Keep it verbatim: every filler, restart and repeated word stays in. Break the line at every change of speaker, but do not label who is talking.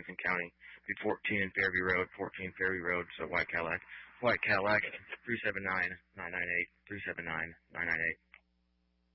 Jefferson County. Be fourteen in Fairview Road, fourteen Fairview Road, so White Cadillac. White Cadillac, three seven nine, nine nine eight, three seven nine, nine nine eight.